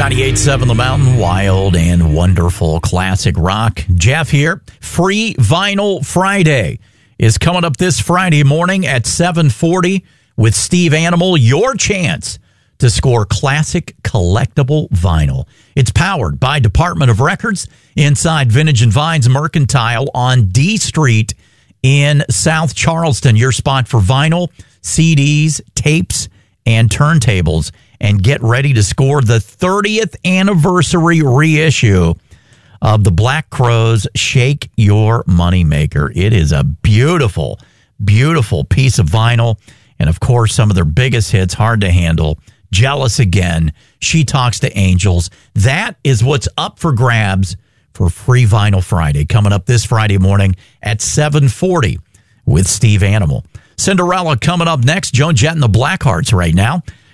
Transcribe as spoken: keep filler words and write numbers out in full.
ninety-eight point seven The Mountain, wild and wonderful classic rock. Jeff here. Free Vinyl Friday is coming up this Friday morning at seven forty with Steve Animal. Your chance to score classic collectible vinyl. It's powered by Department of Records inside Vintage and Vines Mercantile on D Street in South Charleston. Your spot for vinyl, C Ds, tapes, and turntables. And get ready to score the thirtieth anniversary reissue of the Black Crowes' Shake Your Moneymaker. It is a beautiful, beautiful piece of vinyl. And, of course, some of their biggest hits, Hard to Handle, Jealous Again, She Talks to Angels. That is what's up for grabs for Free Vinyl Friday, coming up this Friday morning at seven forty with Steve Animal. Cinderella coming up next. Joan Jett and the Blackhearts right now.